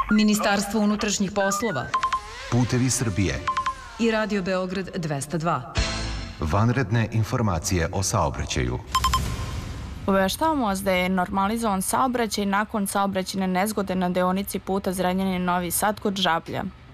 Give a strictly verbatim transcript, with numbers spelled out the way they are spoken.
Ministarstvo unutrašnjih poslova, Putevi Srbije i Radio Beograd dvesta dva. Vanredne informacije o saobraćaju. Obaveštavamo vas da je normalizovan saobraćaj nakon saobraćajne nezgode na deonici puta Zrenjanin-Novi Sad kod Žablja.